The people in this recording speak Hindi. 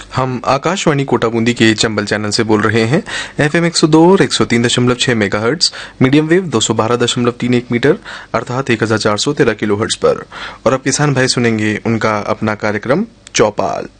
हम आकाशवाणी कोटा बूंदी के चंबल चैनल से बोल रहे हैं। FM 102 और 103.6 मेगाहर्ट्ज, मीडियम वेव 212.31 मीटर अर्थात 1413 किलोहर्ट्ज पर। और अब किसान भाई सुनेंगे उनका अपना कार्यक्रम चौपाल।